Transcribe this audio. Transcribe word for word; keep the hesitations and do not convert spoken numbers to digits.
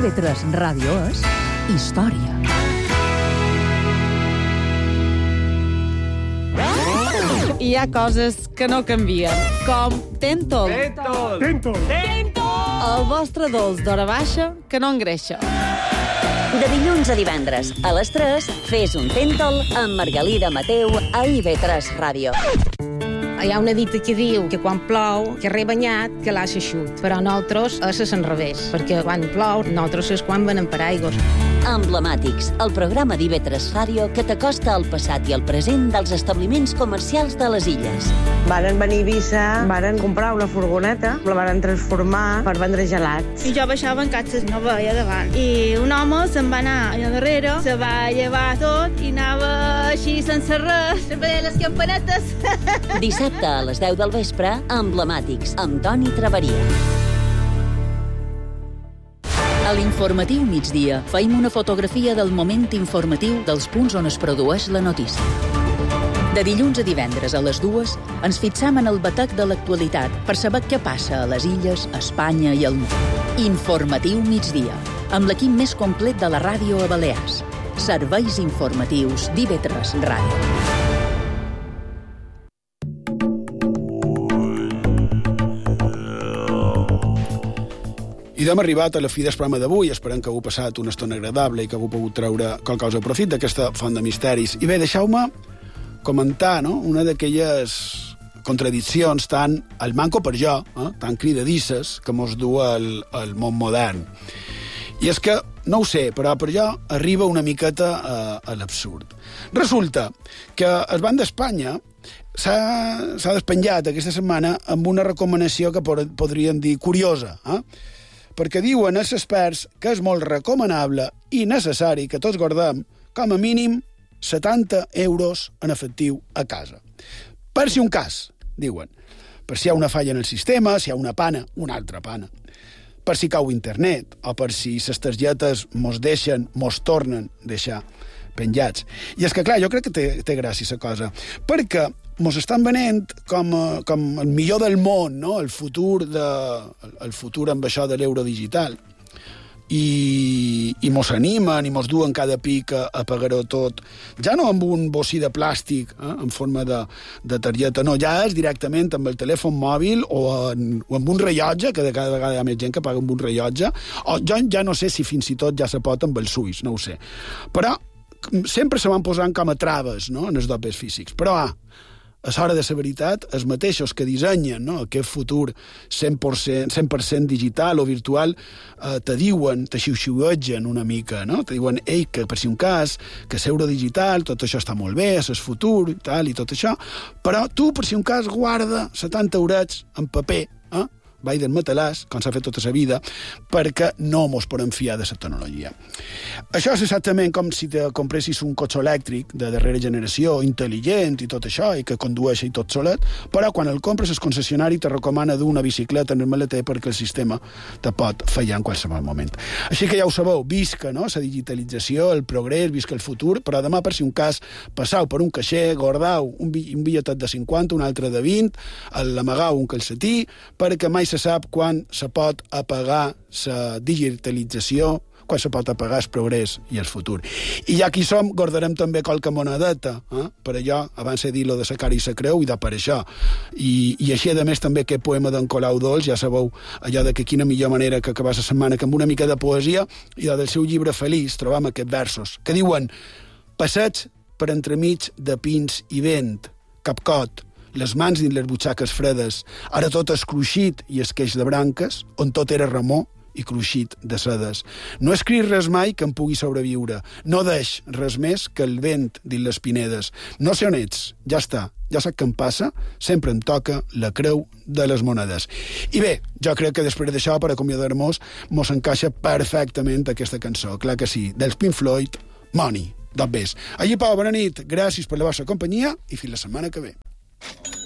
I V tres Ràdio és història. Hi ha coses que no canvien, com Tentol. Tentol! Tentol! Tentol! El vostre dolç d'hora baixa que no engreixa. De dilluns a divendres, a les tres, fes un Tentol amb Margalida Mateu a I V tres Ràdio. Hi ha una dita que diu que quan plou, que rebanyat, que l'assa xut. Però nosaltres és a l'enrevés, perquè quan plou, nosaltres és quan venen per aigües. Emblemàtics, el programa d'I V tres Ràdio que t'acosta al passat i al present dels establiments comercials de les illes. Varen venir a Eivissa, varen comprar una furgoneta, la varen transformar per vendre gelats. I jo baixava en catxes, no veia davant. I un home se'n va anar allà darrere, se va llevar tot i anava així sense res, sempre les campanetes. Dissabte a les deu del vespre, Emblemàtics, amb Toni Traveria. A l'informatiu migdia feim una fotografia del moment informatiu dels punts on es produeix la notícia. De dilluns a divendres a les dues ens fixam en el batec de l'actualitat per saber què passa a les illes, a Espanya i al món. Informatiu migdia, amb l'equip més complet de la ràdio a Balears. Serveis informatius d'I V tres Ràdio. I hem arribat a la fi del programa d'avui. Esperem que heu passat una estona agradable i que heu pogut treure qualque cosa de profit d'aquesta font de misteris. I bé, deixeu-me comentar, no?, una d'aquelles contradiccions tan al manco per jo, eh? tan cridadisses, que mos du al, al món modern. I és que, no ho sé, però per jo arriba una miqueta a, a l'absurd. Resulta que el Banc d'Espanya s'ha despenjat aquesta setmana amb una recomanació que podríem dir curiosa, eh? perquè diuen els experts que és molt recomanable i necessari que tots guardem, com a mínim, setanta euros en efectiu a casa. Per si un cas, diuen. Per si hi ha una falla en el sistema, si hi ha una pana, una altra pana. Per si cau internet, o per si les targetes mos deixen, mos tornen deixar penjats. I és que, clar, jo crec que té, té gràcia la cosa, perquè mos estan venent com, com el millor del món, no?, el futur, de, el futur amb això de l'euro digital. I, i mos animen i mos duen cada pic a, a pagar-ho tot. Ja no amb un bocí de plàstic, eh, en forma de, de targeta, no, ja és directament amb el telèfon mòbil o, en, o amb un rellotge, que de cada vegada hi ha més gent que paga amb un rellotge, o jo ja no sé si fins i tot ja se pot amb els ulls, no ho sé. Però sempre se van posant com a traves, no?, en els dobles físics. Però, ah, a l'hora de la veritat, els mateixos que dissenyen, no?, aquest futur cent per cent, cent per cent digital o virtual, eh, te diuen, te xiu-xiuegen una mica, no? Te diuen, ei, que per si un cas, que l'euro digital, tot això està molt bé, és el futur, i tal, i tot això, però tu, per si un cas, guarda setanta eurets en paper, eh?, vai del matalàs, com s'ha fet tota la vida, perquè no mos podem fiar de la tecnologia. Això és exactament com si te compressis un cotxe elèctric de darrera generació, intel·ligent i tot això, i que condueix i tot solet, però quan el compres el concessionari te recomana dur una bicicleta en el maleter perquè el sistema te pot fallar en qualsevol moment. Així que ja ho sabeu, visca, no?, la digitalització, el progrés, visca el futur, però demà, per si un cas, passau per un caixer, guardau un, un bitlletet de cinquanta, un altre de vint, l'amagau un calcetí, perquè mai se sap quan se pot apagar la digitalització, quan se pot apagar el progrés i el futur. I ja aquí som, guardarem també qualque monedeta, eh? per allò, abans he dit lo de la cara i la creu, i de per això. I, i així, a més, també aquest poema d'en Colau Dols, ja sabeu, allò de que quina millor manera que acabar la setmana que amb una mica de poesia, i del seu llibre Feliç trobam aquests versos, que diuen: passeig per entremig de pins i vent, capcot, les mans dins les butxaques fredes, ara tot és cruixit i esqueix de branques, on tot era remor i cruixit de sedes. No escric res mai que em pugui sobreviure, no deix res més que el vent dins les pinedes. No sé on ets, ja està, ja saps què em passa, sempre em toca la creu de les monedes. I bé, jo crec que després d'això, per acomiadar-nos, mos encaixa perfectament aquesta cançó, clar que sí, dels Pink Floyd, Money, dos bes. Allí, Pau, bona nit, gràcies per la vostra companyia i fins la setmana que ve.